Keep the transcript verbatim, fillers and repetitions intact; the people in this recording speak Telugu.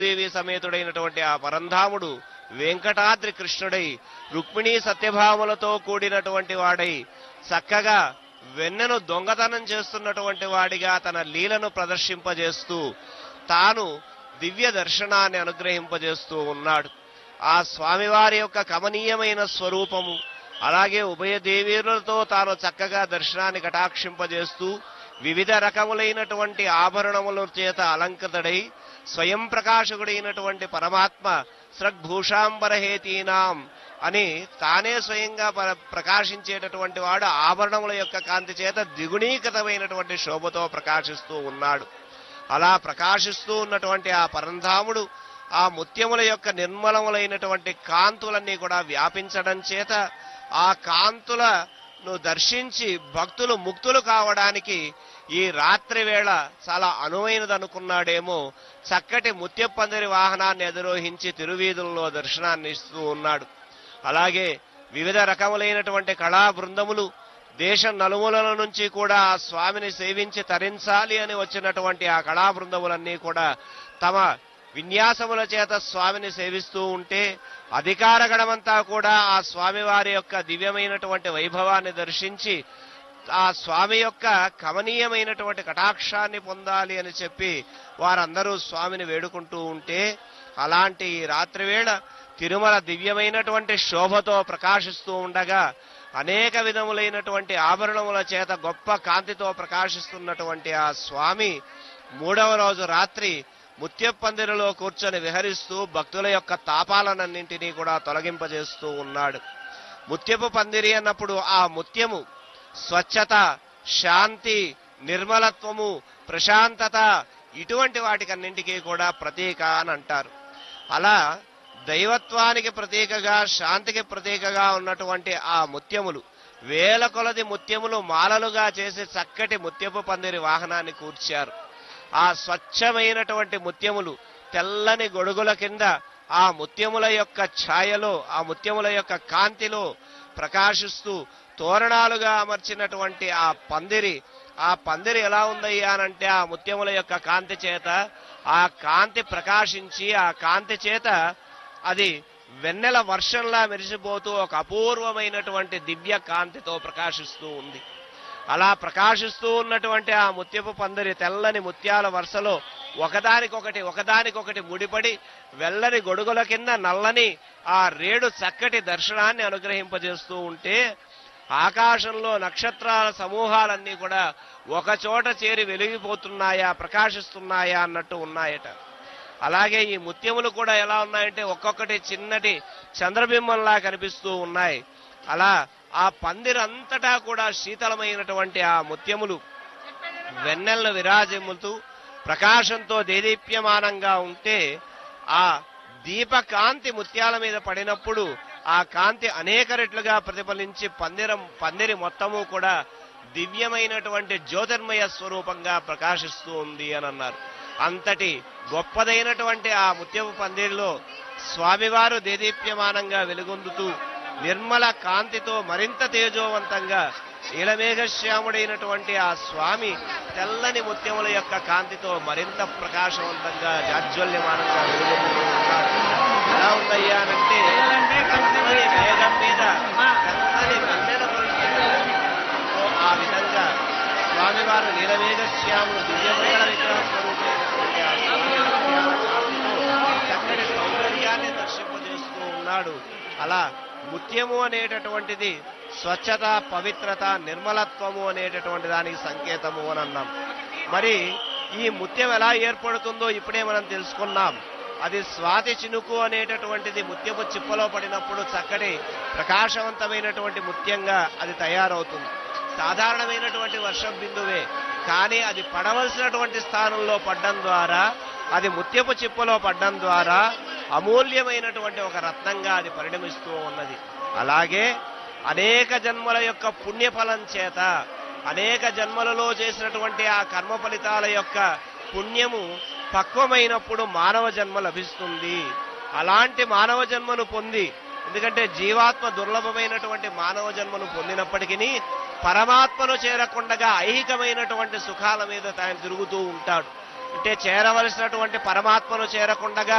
దేవి సమేతుడైనటువంటి ఆ పరంధాముడు వెంకటాద్రి కృష్ణుడై రుక్మిణీ సత్యభామలతో కూడినటువంటి వాడై చక్కగా వెన్నెను దొంగతనం చేస్తున్నటువంటి వాడిగా తన లీలను ప్రదర్శింపజేస్తూ తాను దివ్య దర్శనాన్ని అనుగ్రహింపజేస్తూ ఉన్నాడు. ఆ స్వామివారి యొక్క కమనీయమైన స్వరూపము, అలాగే ఉభయ దేవీరులతో తాను చక్కగా దర్శనాన్ని కటాక్షింపజేస్తూ వివిధ రకములైనటువంటి ఆభరణముల చేత అలంకృతుడై స్వయం ప్రకాశకుడైనటువంటి పరమాత్మ సృగ్భూషాంబరహేతీనాం అని తానే స్వయంగా ప్రకాశించేటటువంటి వాడు ఆభరణముల యొక్క కాంతి చేత ద్విగుణీకృతమైనటువంటి శోభతో ప్రకాశిస్తూ ఉన్నాడు. అలా ప్రకాశిస్తూ ఉన్నటువంటి ఆ పరంధాముడు ఆ ముత్యముల యొక్క నిర్మలములైనటువంటి కాంతులన్నీ కూడా వ్యాపించడం చేత ఆ కాంతులను దర్శించి భక్తులు ముక్తులు కావడానికి ఈ రాత్రి వేళ చాలా అనువైనదనుకున్నాడేమో. చక్కటి ముత్యపందిరి వాహనాన్ని అధిరోహించి తిరువీధుల్లో దర్శనాన్ని ఇస్తూ ఉన్నాడు. అలాగే వివిధ రకములైనటువంటి కళా బృందములు దేశం నలుమూలల నుంచి కూడా ఆ స్వామిని సేవించి తరించాలి అని వచ్చినటువంటి ఆ కళా బృందములన్నీ కూడా తమ విన్యాసముల చేత స్వామిని సేవిస్తూ ఉంటే అధికార గణమంతా కూడా ఆ స్వామివారి యొక్క దివ్యమైనటువంటి వైభవాన్ని దర్శించి ఆ స్వామి యొక్క కమనీయమైనటువంటి కటాక్షాన్ని పొందాలి అని చెప్పి వారందరూ స్వామిని వేడుకుంటూ ఉంటే అలాంటి రాత్రి వేళ తిరుమల దివ్యమైనటువంటి శోభతో ప్రకాశిస్తూ ఉండగా అనేక విధములైనటువంటి ఆభరణముల చేత గొప్ప కాంతితో ప్రకాశిస్తున్నటువంటి ఆ స్వామి మూడవ రోజు రాత్రి ముత్యపందిరిలో కూర్చొని విహరిస్తూ భక్తుల యొక్క తాపాలనన్నింటినీ కూడా తొలగింపజేస్తూ ఉన్నాడు. ముత్యపు పందిరి అన్నప్పుడు ఆ ముత్యము స్వచ్ఛత, శాంతి, నిర్మలత్వము, ప్రశాంతత ఇటువంటి వాటికన్నింటికీ కూడా ప్రతీక అని అంటారు. అలా దైవత్వానికి ప్రతీకగా, శాంతికి ప్రతీకగా ఉన్నటువంటి ఆ ముత్యములు వేల కొలది ముత్యములు మాలలుగా చేసి చక్కటి ముత్యపు పందిరి వాహనాన్ని కూర్చారు. ఆ స్వచ్ఛమైనటువంటి ముత్యములు తెల్లని గొడుగుల కింద ఆ ముత్యముల యొక్క ఛాయలో, ఆ ముత్యముల యొక్క కాంతిలో ప్రకాశిస్తూ తోరణాలుగా అమర్చినటువంటి ఆ పందిరి, ఆ పందిరి ఎలా ఉందయ్యానంటే ఆ ముత్యముల యొక్క కాంతి చేత ఆ కాంతి ప్రకాశించి ఆ కాంతి చేత అది వెన్నెల వర్షంలా మెరిసిపోతూ ఒక అపూర్వమైనటువంటి దివ్య కాంతితో ప్రకాశిస్తూ ఉంది. అలా ప్రకాశిస్తూ ఉన్నటువంటి ఆ ముత్యపు పందిరి తెల్లని ముత్యాల వరుసలో ఒకదానికొకటి ఒకదానికొకటి ముడిపడి వెల్లని గొడుగుల కింద నల్లని ఆ రేడు చక్కటి దర్శనాన్ని అనుగ్రహింపజేస్తూ ఉంటే ఆకాశంలో నక్షత్రాల సమూహాలన్నీ కూడా ఒక చోట చేరి వెలిగిపోతున్నాయా, ప్రకాశిస్తున్నాయా అన్నట్టు ఉన్నాయట. అలాగే ఈ ముత్యములు కూడా ఎలా ఉన్నాయంటే ఒక్కొక్కటి చిన్నటి చంద్రబింబంలా కనిపిస్తూ ఉన్నాయి. అలా ఆ పందిరంతటా కూడా శీతలమైనటువంటి ఆ ముత్యములు వెన్నెలను విరాజిమ్ముతూ ప్రకాశంతో దేదీప్యమానంగా ఉంటే ఆ దీపకాంతి ముత్యాల మీద పడినప్పుడు ఆ కాంతి అనేక రెట్లుగా ప్రతిఫలించి పందిరం పందిరి మొత్తము కూడా దివ్యమైనటువంటి జ్యోతిర్మయ స్వరూపంగా ప్రకాశిస్తూ ఉంది అని అన్నారు. అంతటి గొప్పదైనటువంటి ఆ ముత్యపు పందిరిలో స్వామివారు దేదీప్యమానంగా వెలుగొందుతూ నిర్మల కాంతితో మరింత తేజోవంతంగా నీలమేఘశ్యాముడైనటువంటి ఆ స్వామి తెల్లని ముత్యముల యొక్క కాంతితో మరింత ప్రకాశవంతంగా జాజ్వల్యమానంగా వెలుగొందుతూ ఉన్నారు. ఎలా ఉందయ్యానంటే తెల్లని మేఘం మీద తెల్లని వెన్నెల కురిసినట్టు ఆ విధంగా స్వామివారు నీలమేఘశ్యాముడు దివ్యమంగళ విగ్రహ స్వరూపమైనటువంటి ఆ స్వామి చక్కటి సౌందర్యాన్ని దర్శింపజేస్తూ ఉన్నాడు. అలా ముత్యము అనేటటువంటిది స్వచ్ఛత, పవిత్రత, నిర్మలత్వము అనేటటువంటి దానికి సంకేతము అని అన్నాం. మరి ఈ ముత్యం ఎలా ఏర్పడుతుందో ఇప్పుడే మనం తెలుసుకున్నాం. అది స్వాతి చినుకు అనేటటువంటిది ముత్యపు చిప్పలో పడినప్పుడు చక్కటి ప్రకాశవంతమైనటువంటి ముత్యంగా అది తయారవుతుంది. సాధారణమైనటువంటి వర్షం బిందువే, కానీ అది పడవలసినటువంటి స్థానంలో పడ్డం ద్వారా, అది ముత్యపు చిప్పలో పడ్డం ద్వారా అమూల్యమైనటువంటి ఒక రత్నంగా అది పరిణమిస్తూ ఉన్నది. అలాగే అనేక జన్మల యొక్క పుణ్యఫలం చేత అనేక జన్మలలో చేసినటువంటి ఆ కర్మ ఫలితాల యొక్క పుణ్యము పక్వమైనప్పుడు మానవ జన్మ లభిస్తుంది. అలాంటి మానవ జన్మను పొంది, ఎందుకంటే జీవాత్మ దుర్లభమైనటువంటి మానవ జన్మను పొందినప్పటికీ పరమాత్మను చేరకుండగా ఐహికమైనటువంటి సుఖాల మీద తాను తిరుగుతూ ఉంటాడు. అంటే చేరవలసినటువంటి పరమాత్మను చేరకుండగా